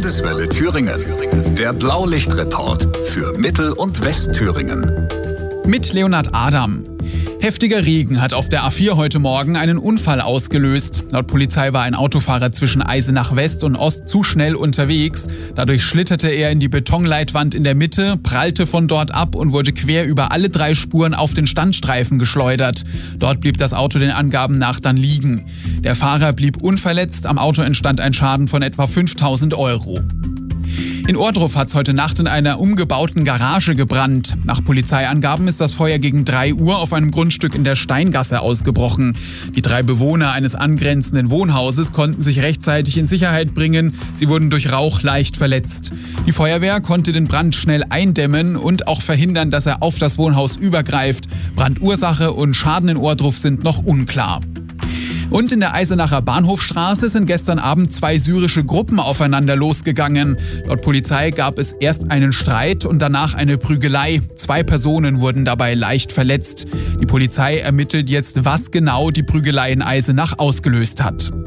Landeswelle Thüringen. Der Blaulichtreport für Mittel- und Westthüringen. Mit Leonhard Adam. Heftiger Regen hat auf der A4 heute Morgen einen Unfall ausgelöst. Laut Polizei war ein Autofahrer zwischen Eisenach West und Ost zu schnell unterwegs. Dadurch schlitterte er in die Betonleitwand in der Mitte, prallte von dort ab und wurde quer über alle 3 Spuren auf den Standstreifen geschleudert. Dort blieb das Auto den Angaben nach dann liegen. Der Fahrer blieb unverletzt, am Auto entstand ein Schaden von etwa 5.000 €. In Ohrdruf hat es heute Nacht in einer umgebauten Garage gebrannt. Nach Polizeiangaben ist das Feuer gegen 3 Uhr auf einem Grundstück in der Steingasse ausgebrochen. Die 3 Bewohner eines angrenzenden Wohnhauses konnten sich rechtzeitig in Sicherheit bringen. Sie wurden durch Rauch leicht verletzt. Die Feuerwehr konnte den Brand schnell eindämmen und auch verhindern, dass er auf das Wohnhaus übergreift. Brandursache und Schaden in Ohrdruf sind noch unklar. Und in der Eisenacher Bahnhofstraße sind gestern Abend 2 syrische Gruppen aufeinander losgegangen. Laut Polizei gab es erst einen Streit und danach eine Prügelei. 2 Personen wurden dabei leicht verletzt. Die Polizei ermittelt jetzt, was genau die Prügelei in Eisenach ausgelöst hat.